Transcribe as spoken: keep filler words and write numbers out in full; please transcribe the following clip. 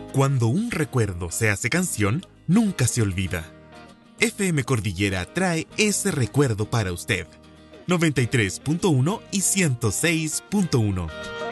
Cuando un recuerdo se hace canción, nunca se olvida. F M Cordillera trae ese recuerdo para usted. noventa y tres punto uno y ciento seis punto uno.